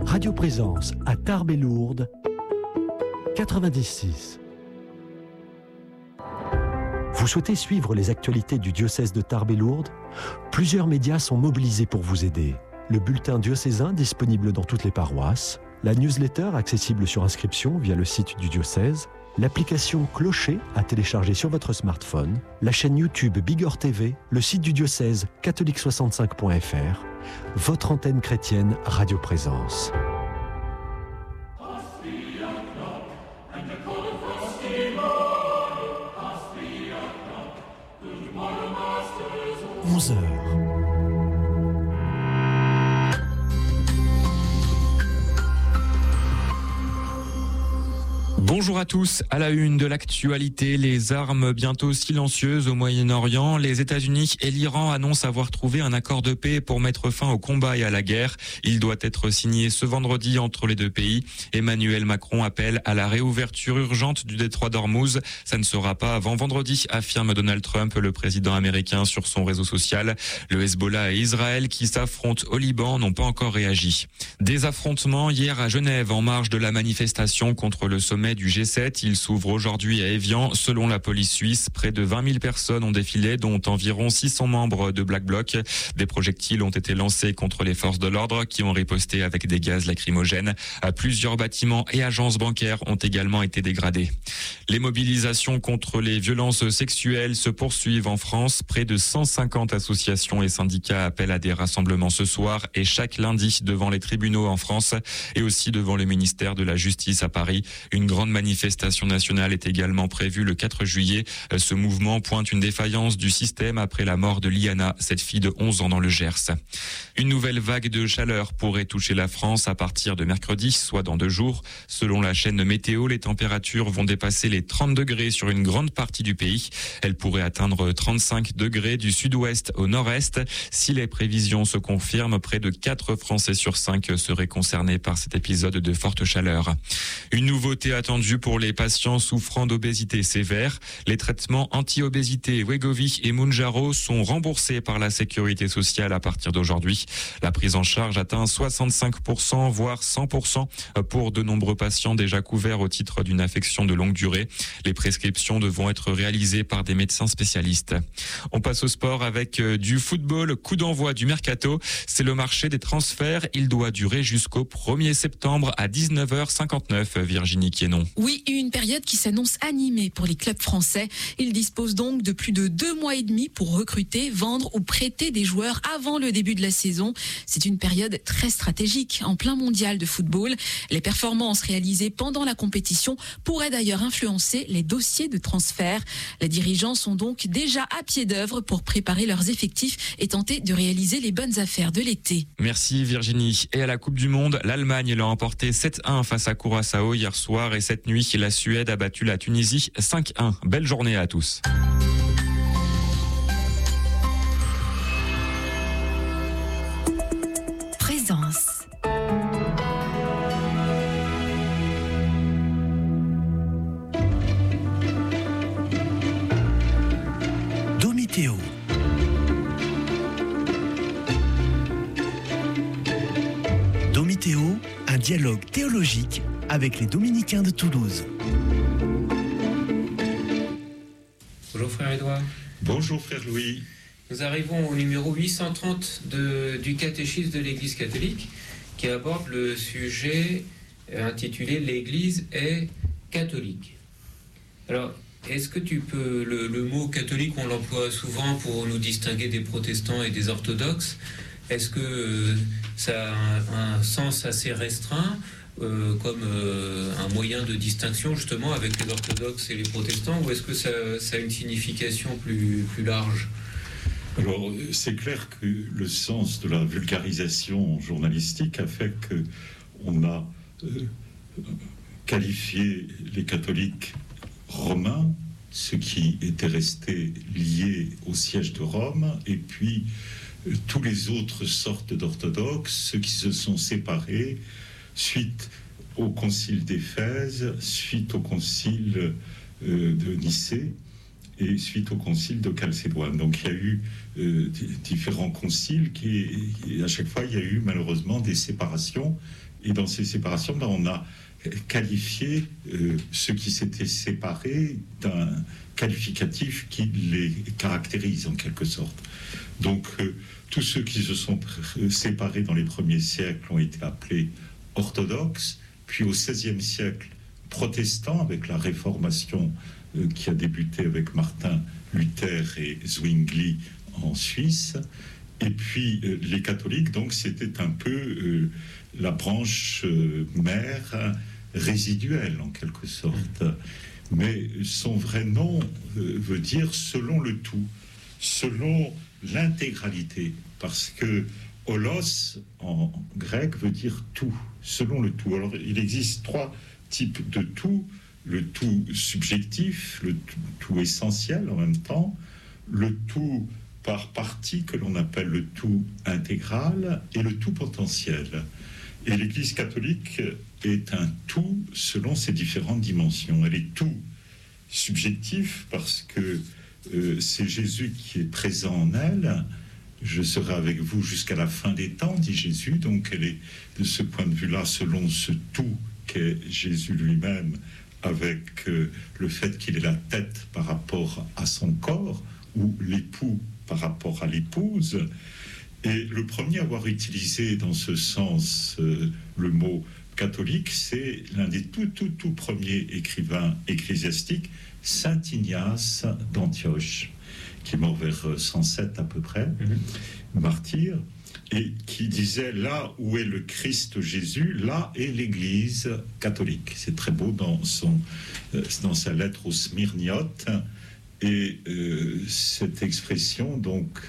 Radio Présence à Tarbes et Lourdes, 96. Vous souhaitez suivre les actualités du diocèse de Tarbes et Lourdes ? Plusieurs médias sont mobilisés pour vous aider. Le bulletin diocésain disponible dans toutes les paroisses, la newsletter accessible sur inscription via le site du diocèse, l'application Clocher à télécharger sur votre smartphone, la chaîne YouTube Bigorre TV, le site du diocèse catholique65.fr, votre antenne chrétienne Radio Présence. Heures. Bonjour à tous, à la une de l'actualité, les armes bientôt silencieuses au Moyen-Orient. Les États-Unis et l'Iran annoncent avoir trouvé un accord de paix pour mettre fin au combat et à la guerre. Il doit être signé ce vendredi entre les deux pays. Emmanuel Macron appelle à la réouverture urgente du détroit d'Ormuz. Ça ne sera pas avant vendredi, affirme Donald Trump, le président américain, sur son réseau social. Le Hezbollah et Israël, qui s'affrontent au Liban, n'ont pas encore réagi. Des affrontements hier à Genève en marge de la manifestation contre le sommet du G7. Il s'ouvre aujourd'hui à Évian. Selon la police suisse, près de 20 000 personnes ont défilé, dont environ 600 membres de Black Bloc. Des projectiles ont été lancés contre les forces de l'ordre qui ont riposté avec des gaz lacrymogènes. Plusieurs bâtiments et agences bancaires ont également été dégradés. Les mobilisations contre les violences sexuelles se poursuivent en France. Près de 150 associations et syndicats appellent à des rassemblements ce soir et chaque lundi devant les tribunaux en France et aussi devant le ministère de la Justice à Paris. Une grande manifestation nationale est également prévue le 4 juillet. Ce mouvement pointe une défaillance du système après la mort de Liana, cette fille de 11 ans dans le Gers. Une nouvelle vague de chaleur pourrait toucher la France à partir de mercredi, soit dans 2 jours. Selon la chaîne météo, les températures vont dépasser les 30 degrés sur une grande partie du pays. Elles pourraient atteindre 35 degrés du sud-ouest au nord-est. Si les prévisions se confirment, près de 4 Français sur 5 seraient concernés par cet épisode de forte chaleur. Une nouveauté attendue pour les patients souffrant d'obésité sévère. Les traitements anti-obésité Wegovy et Mounjaro sont remboursés par la sécurité sociale à partir d'aujourd'hui. La prise en charge atteint 65%, voire 100% pour de nombreux patients déjà couverts au titre d'une affection de longue durée. Les prescriptions devront être réalisées par des médecins spécialistes. On passe au sport avec du football. Coup d'envoi du mercato. C'est le marché des transferts. Il doit durer jusqu'au 1er septembre à 19h59. Virginie Quénon. Oui, une période qui s'annonce animée pour les clubs français. Ils disposent donc de plus de 2 mois et demi pour recruter, vendre ou prêter des joueurs avant le début de la saison. C'est une période très stratégique en plein mondial de football. Les performances réalisées pendant la compétition pourraient d'ailleurs influencer les dossiers de transfert. Les dirigeants sont donc déjà à pied d'œuvre pour préparer leurs effectifs et tenter de réaliser les bonnes affaires de l'été. Merci Virginie. Et à la Coupe du Monde, l'Allemagne l'a emporté 7-1 face à Curaçao hier soir et cette nuit, la Suède a battu la Tunisie 5-1. Belle journée à tous. Présence. Domitéo. Domitéo, un dialogue théologique avec les Dominicains de Toulouse. Bonjour frère Édouard. Bonjour frère Louis. Nous arrivons au numéro 830 du catéchisme de l'Église catholique qui aborde le sujet intitulé « L'Église est catholique ». Alors, est-ce que tu peux... Le mot catholique, on l'emploie souvent pour nous distinguer des protestants et des orthodoxes. Est-ce que ça a un sens assez restreint comme un moyen de distinction justement avec les orthodoxes et les protestants, ou est-ce que ça a une signification plus large ? Alors, c'est clair que le sens de la vulgarisation journalistique a fait qu'on a qualifié les catholiques romains, ceux qui étaient restés liés au siège de Rome, et puis tous les autres sortes d'orthodoxes, ceux qui se sont séparés suite au concile d'Éphèse, suite au concile de Nicée, et suite au concile de Chalcédoine. Donc il y a eu différents conciles et à chaque fois il y a eu malheureusement des séparations, et dans ces séparations on a qualifié ceux qui s'étaient séparés d'un qualificatif qui les caractérise en quelque sorte. Donc tous ceux qui se sont séparés dans les premiers siècles ont été appelés orthodoxes, puis au XVIe siècle protestants avec la Réformation qui a débuté avec Martin Luther et Zwingli en Suisse, et puis les catholiques, donc c'était un peu la branche mère résiduelle en quelque sorte, mais son vrai nom veut dire selon le tout, selon l'intégralité, parce que holos en grec veut dire tout, selon le tout. Alors il existe 3 types de tout: le tout subjectif, le tout essentiel en même temps, le tout par partie que l'on appelle le tout intégral, et le tout potentiel. Et l'Église catholique est un tout selon ses différentes dimensions. Elle est tout subjectif parce que c'est Jésus qui est présent en elle. Je serai avec vous jusqu'à la fin des temps, dit Jésus. Donc elle est de ce point de vue-là, selon ce tout qu'est Jésus lui-même, avec le fait qu'il est la tête par rapport à son corps, ou l'époux par rapport à l'épouse. Et le premier à avoir utilisé dans ce sens le mot catholique, c'est l'un des tout premiers écrivains ecclésiastiques, saint Ignace d'Antioche, qui est mort vers 107 à peu près, martyr, et qui disait: là où est le Christ Jésus, là est l'Église catholique. C'est très beau dans sa lettre aux Smyrniotes, et cette expression donc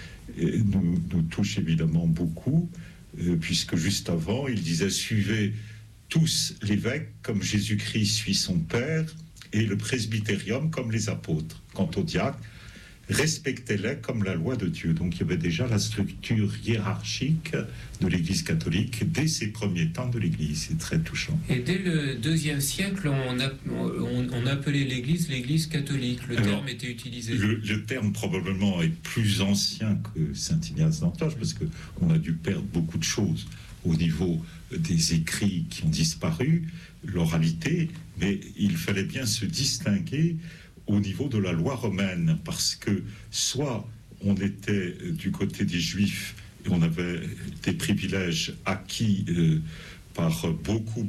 nous touche évidemment beaucoup, puisque juste avant il disait: suivez tous l'évêque comme Jésus-Christ suit son Père, et le presbytérium comme les apôtres. Quant aux diacres, respectez-les comme la loi de Dieu. Donc il y avait déjà la structure hiérarchique de l'Église catholique dès ses premiers temps de l'Église. C'est très touchant. Et dès le IIe siècle, on appelait l'Église catholique. Le terme était utilisé. Le terme probablement est plus ancien que saint Ignace d'Antioche, parce qu'on a dû perdre beaucoup de choses au niveau des écrits qui ont disparu, l'oralité, mais il fallait bien se distinguer au niveau de la loi romaine, parce que soit on était du côté des Juifs et on avait des privilèges acquis par beaucoup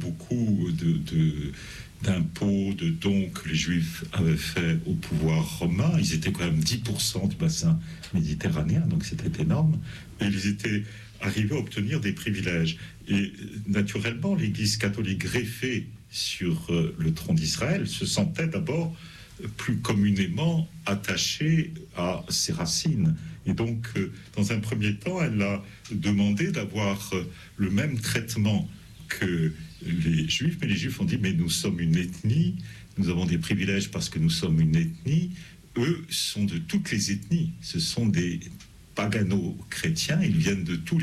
d'impôts, de dons que les Juifs avaient fait au pouvoir romain. Ils étaient quand même 10% du bassin méditerranéen, donc c'était énorme, et ils étaient arrivés à obtenir des privilèges. Et naturellement, l'Église catholique greffée sur le trône d'Israël se sentait d'abord plus communément attachée à ses racines. Et donc, dans un premier temps, elle a demandé d'avoir le même traitement que les Juifs, mais les Juifs ont dit: mais nous sommes une ethnie, nous avons des privilèges parce que nous sommes une ethnie. Eux sont de toutes les ethnies, ce sont des pagano-chrétiens, ils viennent de tous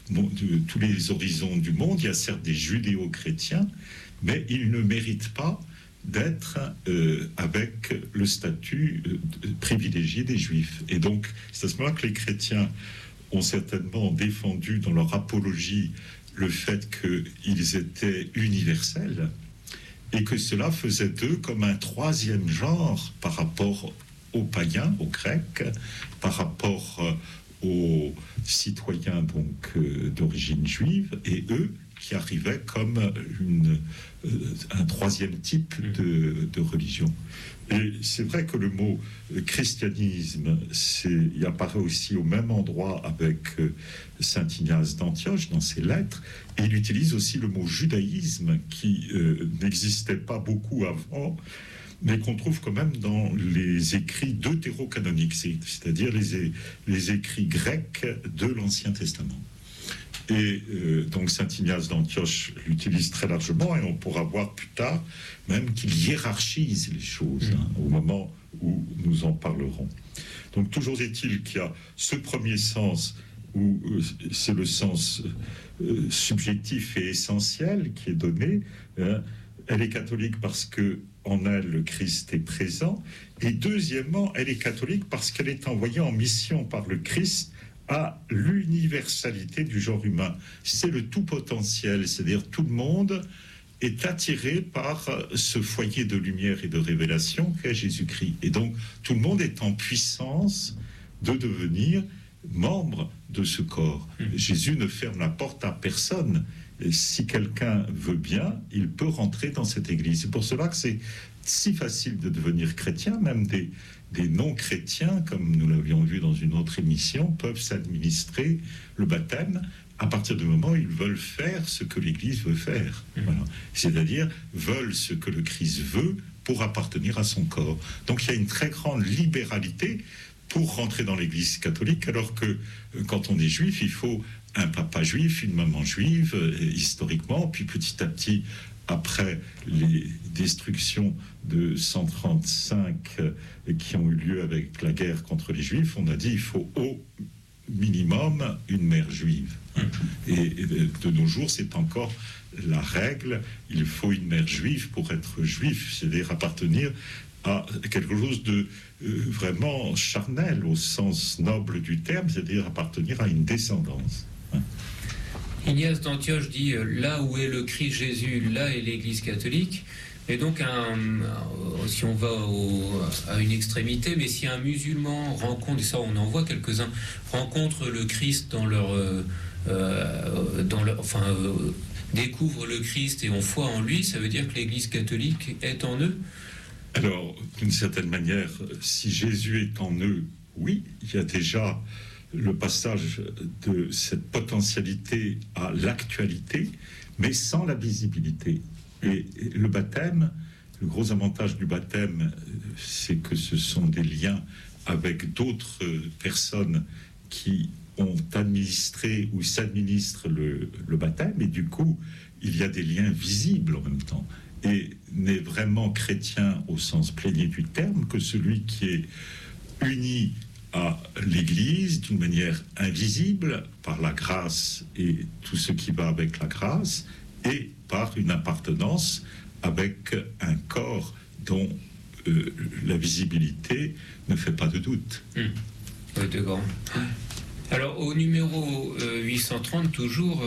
les horizons du monde. Il y a certes des judéo-chrétiens, mais ils ne méritent pas d'être avec le statut privilégié des Juifs. Et donc, c'est à ce moment-là que les chrétiens ont certainement défendu dans leur apologie le fait qu'ils étaient universels, et que cela faisait d'eux comme un troisième genre par rapport aux païens, aux Grecs, par rapport aux citoyens donc d'origine juive, et eux qui arrivaient comme un troisième type de religion. Et c'est vrai que le mot christianisme, il apparaît aussi au même endroit avec saint Ignace d'Antioche dans ses lettres, et il utilise aussi le mot judaïsme qui n'existait pas beaucoup avant, mais qu'on trouve quand même dans les écrits deutérocanoniques, c'est-à-dire les écrits grecs de l'Ancien Testament. Et donc saint Ignace d'Antioche l'utilise très largement, et on pourra voir plus tard même qu'il hiérarchise les choses au moment où nous en parlerons. Donc toujours est-il qu'il y a ce premier sens où c'est le sens subjectif et essentiel qui est donné. Elle est catholique parce que en elle, le Christ est présent. Et deuxièmement, elle est catholique parce qu'elle est envoyée en mission par le Christ à l'universalité du genre humain. C'est le tout potentiel, c'est-à-dire tout le monde est attiré par ce foyer de lumière et de révélation qu'est Jésus-Christ. Et donc, tout le monde est en puissance de devenir membre de ce corps. Jésus ne ferme la porte à personne. Et si quelqu'un veut bien, il peut rentrer dans cette église. C'est pour cela que c'est si facile de devenir chrétien, même des non-chrétiens, comme nous l'avions vu dans une autre émission, peuvent s'administrer le baptême à partir du moment où ils veulent faire ce que l'Église veut faire. Voilà. C'est-à-dire, veulent ce que le Christ veut pour appartenir à son corps. Donc il y a une très grande libéralité pour rentrer dans l'Église catholique, alors que quand on est juif, il faut un papa juif, une maman juive, historiquement, puis petit à petit, après les destructions de 135 qui ont eu lieu avec la guerre contre les Juifs, on a dit il faut au minimum une mère juive. Et de nos jours, c'est encore la règle, il faut une mère juive pour être juif, c'est-à-dire appartenir à quelque chose de vraiment charnel au sens noble du terme, c'est-à-dire appartenir à une descendance. Ignace d'Antioche dit là où est le Christ Jésus, là est l'Église catholique. Et donc, si on va à une extrémité, mais si un musulman rencontre, et ça on en voit quelques-uns, rencontre le Christ découvre le Christ et ont foi en lui, ça veut dire que l'Église catholique est en eux? Alors, d'une certaine manière, si Jésus est en eux, oui, il y a déjà le passage de cette potentialité à l'actualité, mais sans la visibilité. Et le baptême, le gros avantage du baptême, c'est que ce sont des liens avec d'autres personnes qui ont administré ou s'administrent le baptême, et du coup, il y a des liens visibles en même temps. Et n'est vraiment chrétien au sens plénier du terme que celui qui est uni à l'Église d'une manière invisible par la grâce et tout ce qui va avec la grâce, et par une appartenance avec un corps dont la visibilité ne fait pas de doute. D'accord. Alors au numéro 830 toujours,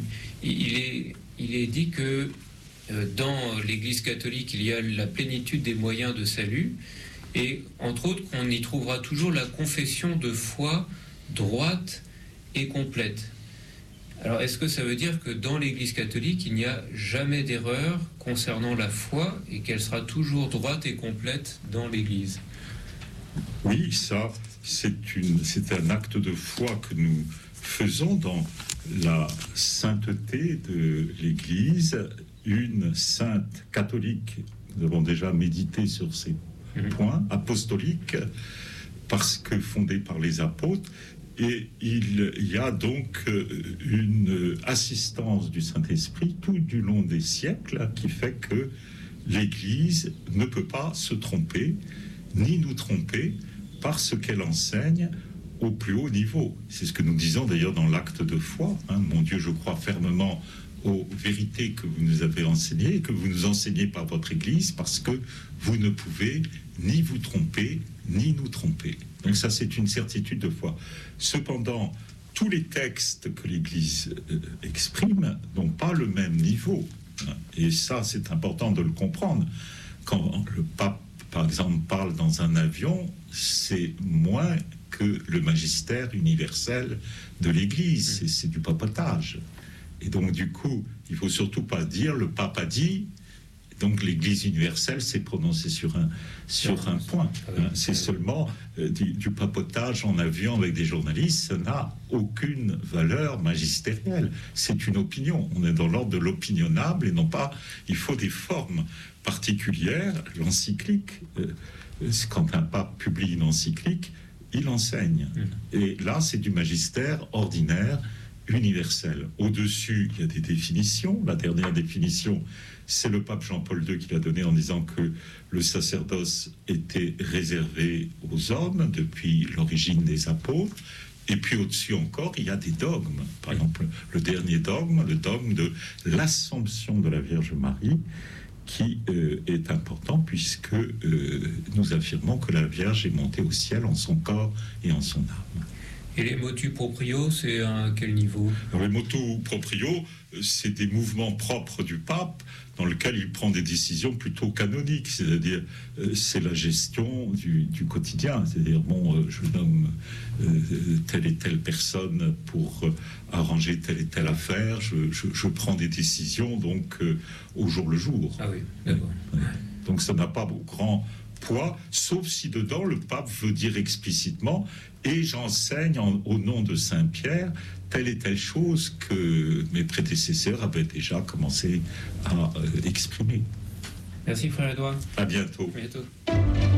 il est dit que dans l'Église catholique il y a la plénitude des moyens de salut, et entre autres qu'on y trouvera toujours la confession de foi droite et complète. Alors, est-ce que ça veut dire que dans l'Église catholique, il n'y a jamais d'erreur concernant la foi et qu'elle sera toujours droite et complète dans l'Église? Oui, ça, c'est un acte de foi que nous faisons dans la sainteté de l'Église, une sainte catholique. Nous avons déjà médité sur ces points apostoliques, parce que fondée par les apôtres. Et il y a donc une assistance du Saint-Esprit tout du long des siècles qui fait que l'Église ne peut pas se tromper, ni nous tromper, parce qu'elle enseigne au plus haut niveau. C'est ce que nous disons d'ailleurs dans l'acte de foi. Mon Dieu, je crois fermement aux vérités que vous nous avez enseignées, que vous nous enseignez par votre Église, parce que vous ne pouvez ni vous tromper, ni nous tromper. Donc ça, c'est une certitude de foi. Cependant, tous les textes que l'Église exprime n'ont pas le même niveau. Et ça, c'est important de le comprendre. Quand le pape, par exemple, parle dans un avion, c'est moins que le magistère universel de l'Église. C'est du papotage. Et donc, du coup, il ne faut surtout pas dire le pape a dit. Donc l'Église universelle s'est prononcée sur un point. C'est seulement du papotage en avion avec des journalistes. Ça n'a aucune valeur magistérielle. C'est une opinion. On est dans l'ordre de l'opinionnable et non pas... Il faut des formes particulières. L'encyclique, quand un pape publie une encyclique, il enseigne. Et là, c'est du magistère ordinaire, universel. Au-dessus, il y a des définitions. La dernière définition, c'est le pape Jean-Paul II qui l'a donnée en disant que le sacerdoce était réservé aux hommes depuis l'origine des apôtres. Et puis au-dessus encore, il y a des dogmes. Par exemple, le dernier dogme, le dogme de l'Assomption de la Vierge Marie, qui est important puisque nous affirmons que la Vierge est montée au ciel en son corps et en son âme. Et les motu proprio, c'est à quel niveau? Alors, les motu proprio, c'est des mouvements propres du pape dans lequel il prend des décisions plutôt canoniques, c'est-à-dire c'est la gestion du quotidien, c'est-à-dire je nomme telle et telle personne pour arranger telle et telle affaire, je prends des décisions donc au jour le jour. Ah oui, d'accord. Donc ça n'a pas grand poids, sauf si dedans le pape veut dire explicitement et j'enseigne au nom de Saint-Pierre telle et telle chose que mes prédécesseurs avaient déjà commencé à exprimer. Merci frère Edouard. À bientôt. À bientôt.